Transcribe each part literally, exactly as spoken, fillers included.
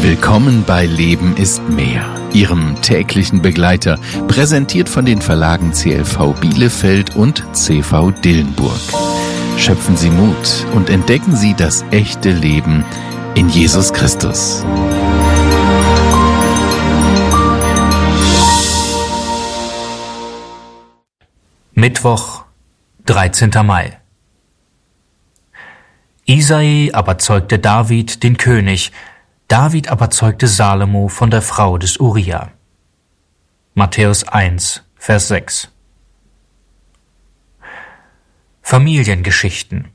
Willkommen bei Leben ist mehr, Ihrem täglichen Begleiter, präsentiert von den Verlagen C L V Bielefeld und C V Dillenburg. Schöpfen Sie Mut und entdecken Sie das echte Leben in Jesus Christus. Mittwoch, dreizehnter Mai. Isai aber zeugte David, den König, David aber zeugte Salomo von der Frau des Uria. Matthäus eins, Vers sechs. Familiengeschichten.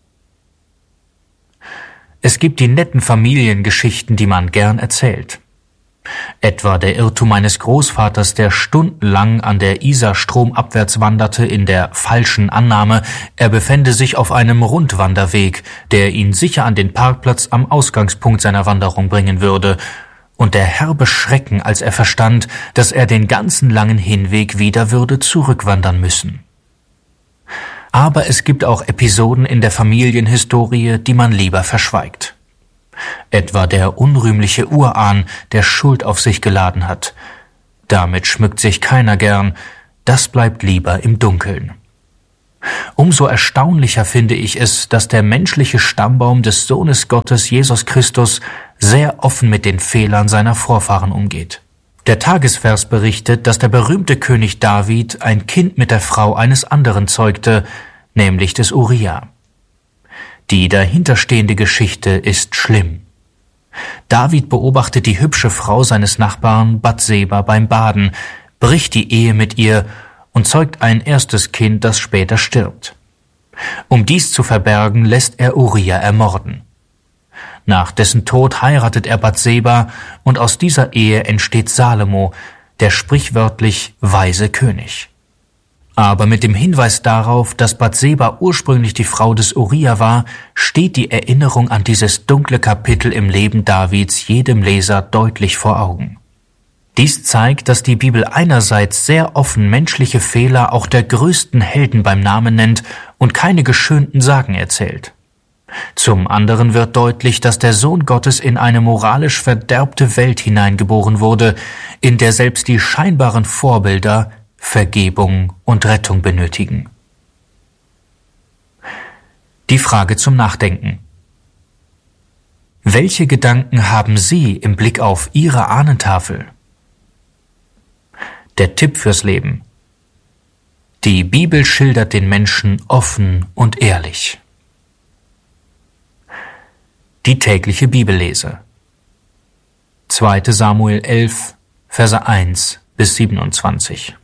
Es gibt die netten Familiengeschichten, die man gern erzählt. Etwa der Irrtum meines Großvaters, der stundenlang an der Isar stromabwärts wanderte in der falschen Annahme, er befände sich auf einem Rundwanderweg, der ihn sicher an den Parkplatz am Ausgangspunkt seiner Wanderung bringen würde, und der herbe Schrecken, als er verstand, dass er den ganzen langen Hinweg wieder würde zurückwandern müssen. Aber es gibt auch Episoden in der Familienhistorie, die man lieber verschweigt. Etwa der unrühmliche Urahn, der Schuld auf sich geladen hat. Damit schmückt sich keiner gern, das bleibt lieber im Dunkeln. Umso erstaunlicher finde ich es, dass der menschliche Stammbaum des Sohnes Gottes Jesus Christus sehr offen mit den Fehlern seiner Vorfahren umgeht. Der Tagesvers berichtet, dass der berühmte König David ein Kind mit der Frau eines anderen zeugte, nämlich des Uria. Die dahinterstehende Geschichte ist schlimm. David beobachtet die hübsche Frau seines Nachbarn Bathseba beim Baden, bricht die Ehe mit ihr und zeugt ein erstes Kind, das später stirbt. Um dies zu verbergen, lässt er Uria ermorden. Nach dessen Tod heiratet er Bathseba und aus dieser Ehe entsteht Salomo, der sprichwörtlich weise König. Aber mit dem Hinweis darauf, dass Bathseba ursprünglich die Frau des Uria war, steht die Erinnerung an dieses dunkle Kapitel im Leben Davids jedem Leser deutlich vor Augen. Dies zeigt, dass die Bibel einerseits sehr offen menschliche Fehler auch der größten Helden beim Namen nennt und keine geschönten Sagen erzählt. Zum anderen wird deutlich, dass der Sohn Gottes in eine moralisch verderbte Welt hineingeboren wurde, in der selbst die scheinbaren Vorbilder Vergebung und Rettung benötigen. Die Frage zum Nachdenken. Welche Gedanken haben Sie im Blick auf Ihre Ahnentafel? Der Tipp fürs Leben. Die Bibel schildert den Menschen offen und ehrlich. Die tägliche Bibellese. zweiter Samuel elf, Verse eins bis siebenundzwanzig.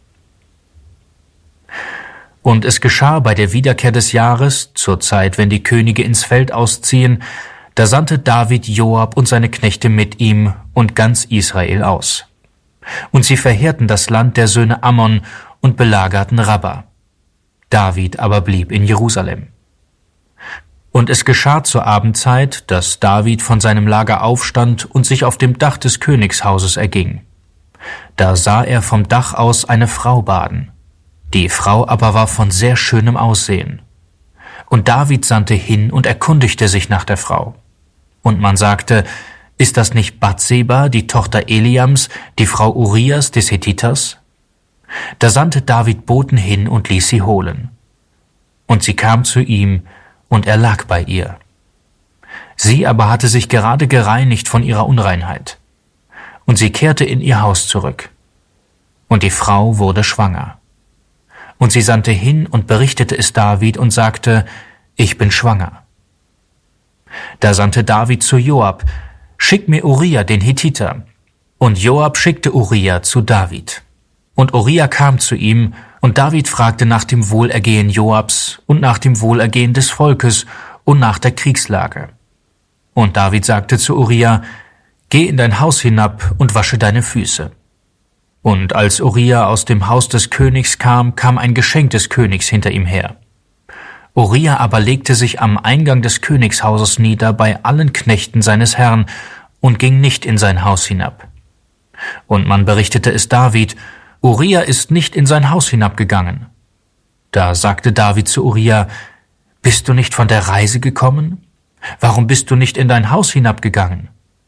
Und es geschah bei der Wiederkehr des Jahres, zur Zeit, wenn die Könige ins Feld ausziehen, da sandte David Joab und seine Knechte mit ihm und ganz Israel aus. Und sie verheerten das Land der Söhne Ammon und belagerten Rabba. David aber blieb in Jerusalem. Und es geschah zur Abendzeit, dass David von seinem Lager aufstand und sich auf dem Dach des Königshauses erging. Da sah er vom Dach aus eine Frau baden. Die Frau aber war von sehr schönem Aussehen. Und David sandte hin und erkundigte sich nach der Frau. Und man sagte, ist das nicht Bathseba, die Tochter Eliams, die Frau Urias des Hethiters? Da sandte David Boten hin und ließ sie holen. Und sie kam zu ihm, und er lag bei ihr. Sie aber hatte sich gerade gereinigt von ihrer Unreinheit. Und sie kehrte in ihr Haus zurück. Und die Frau wurde schwanger. Und sie sandte hin und berichtete es David und sagte, ich bin schwanger. Da sandte David zu Joab, schick mir Uria, den Hethiter. Und Joab schickte Uria zu David. Und Uria kam zu ihm, und David fragte nach dem Wohlergehen Joabs und nach dem Wohlergehen des Volkes und nach der Kriegslage. Und David sagte zu Uria, geh in dein Haus hinab und wasche deine Füße. Und als Uria aus dem Haus des Königs kam, kam ein Geschenk des Königs hinter ihm her. Uria aber legte sich am Eingang des Königshauses nieder bei allen Knechten seines Herrn und ging nicht in sein Haus hinab. Und man berichtete es David, Uria ist nicht in sein Haus hinabgegangen. Da sagte David zu Uria, bist du nicht von der Reise gekommen? Warum bist du nicht in dein Haus hinabgegangen?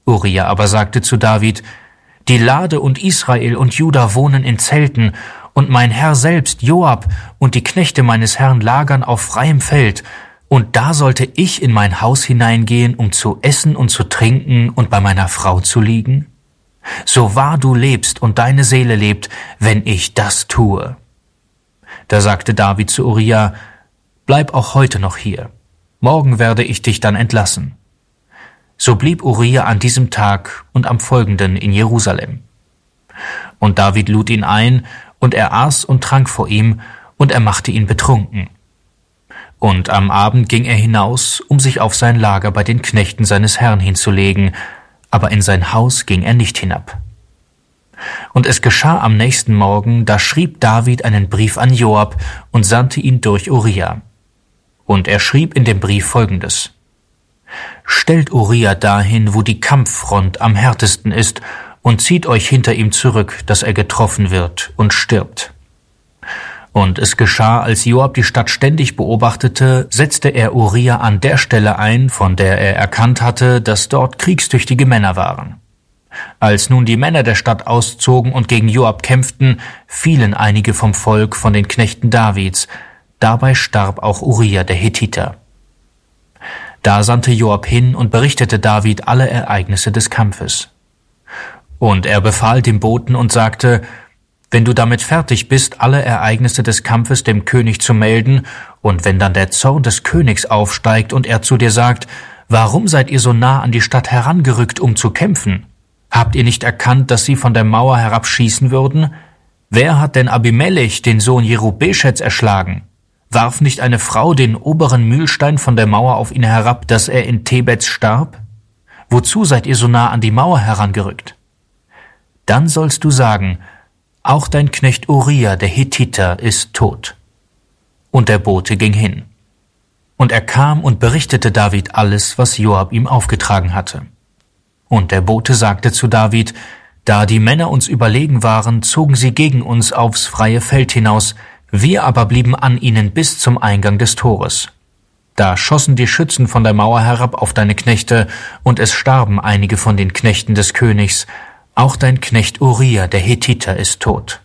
Uria aber sagte zu David: »Die Lade und Israel und Juda wohnen in Zelten, und mein Herr selbst, Joab, und die Knechte meines Herrn lagern auf freiem Feld, und da sollte ich in mein Haus hineingehen, um zu essen und zu trinken und bei meiner Frau zu liegen? So wahr du lebst und deine Seele lebt, wenn ich das tue.« Da sagte David zu Uria: »Bleib auch heute noch hier. Morgen werde ich dich dann entlassen.« So blieb Uria an diesem Tag und am folgenden in Jerusalem. Und David lud ihn ein, und er aß und trank vor ihm, und er machte ihn betrunken. Und am Abend ging er hinaus, um sich auf sein Lager bei den Knechten seines Herrn hinzulegen, aber in sein Haus ging er nicht hinab. Und es geschah am nächsten Morgen, da schrieb David einen Brief an Joab und sandte ihn durch Uria. Und er schrieb in dem Brief Folgendes: »Stellt Uria dahin, wo die Kampffront am härtesten ist, und zieht euch hinter ihm zurück, dass er getroffen wird und stirbt.« Und es geschah, als Joab die Stadt ständig beobachtete, setzte er Uria an der Stelle ein, von der er erkannt hatte, dass dort kriegstüchtige Männer waren. Als nun die Männer der Stadt auszogen und gegen Joab kämpften, fielen einige vom Volk von den Knechten Davids. Dabei starb auch Uria der Hethiter. Da sandte Joab hin und berichtete David alle Ereignisse des Kampfes. Und er befahl dem Boten und sagte: »Wenn du damit fertig bist, alle Ereignisse des Kampfes dem König zu melden, und wenn dann der Zorn des Königs aufsteigt und er zu dir sagt: Warum seid ihr so nah an die Stadt herangerückt, um zu kämpfen? Habt ihr nicht erkannt, dass sie von der Mauer herabschießen würden? Wer hat denn Abimelech, den Sohn Jerubeschets, erschlagen? Warf nicht eine Frau den oberen Mühlstein von der Mauer auf ihn herab, dass er in Tebez starb? Wozu seid ihr so nah an die Mauer herangerückt? Dann sollst du sagen: Auch dein Knecht Uria, der Hethiter, ist tot.« Und der Bote ging hin. Und er kam und berichtete David alles, was Joab ihm aufgetragen hatte. Und der Bote sagte zu David: »Da die Männer uns überlegen waren, zogen sie gegen uns aufs freie Feld hinaus, wir aber blieben an ihnen bis zum Eingang des Tores. Da schossen die Schützen von der Mauer herab auf deine Knechte, und es starben einige von den Knechten des Königs. Auch dein Knecht Uria, der Hethiter, ist tot.«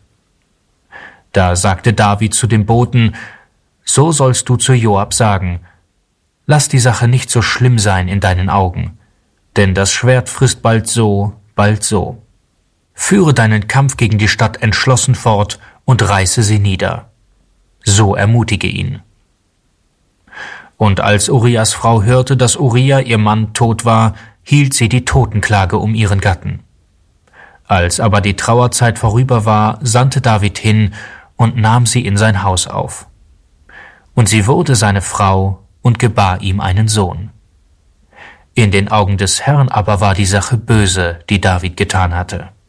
Da sagte David zu dem Boten: »So sollst du zu Joab sagen: Lass die Sache nicht so schlimm sein in deinen Augen, denn das Schwert frisst bald so, bald so. Führe deinen Kampf gegen die Stadt entschlossen fort und reiße sie nieder. So ermutige ihn.« Und als Urias Frau hörte, dass Uria, ihr Mann, tot war, hielt sie die Totenklage um ihren Gatten. Als aber die Trauerzeit vorüber war, sandte David hin und nahm sie in sein Haus auf. Und sie wurde seine Frau und gebar ihm einen Sohn. In den Augen des Herrn aber war die Sache böse, die David getan hatte.